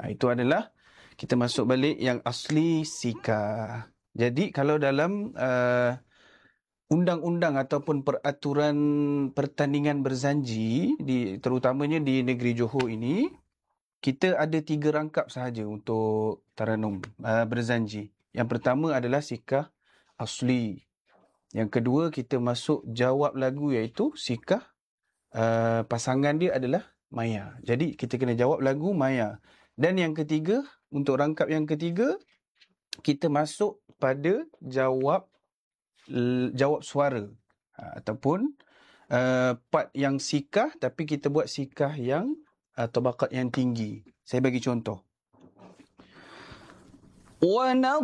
Itu adalah kita masuk balik yang asli sikah. Jadi kalau dalam undang-undang ataupun peraturan pertandingan berzanji terutamanya di negeri Johor ini, kita ada 3 rangkap sahaja untuk taranum berzanji. Yang pertama adalah sikah asli. Yang kedua kita masuk jawab lagu, iaitu sikah pasangan dia adalah maya. Jadi kita kena jawab lagu maya. Dan yang ketiga, untuk rangkap yang ketiga, kita masuk pada jawab suara ataupun part yang sikah tapi kita buat sikah yang tabakat yang tinggi. Saya bagi contoh.